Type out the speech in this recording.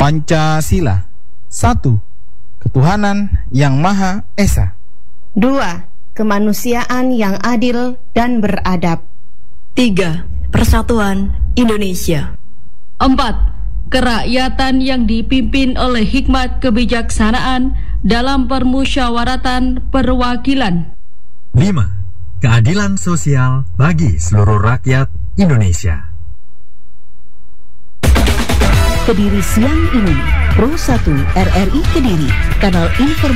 Pancasila. 1. Ketuhanan yang Maha Esa. 2. Kemanusiaan yang adil dan beradab. 3. Persatuan Indonesia. 4. Kerakyatan yang dipimpin oleh hikmat kebijaksanaan dalam permusyawaratan perwakilan. 5. Keadilan sosial bagi seluruh rakyat Indonesia. Kediri siang ini, Pro 1 RRI Kediri, kanal informasi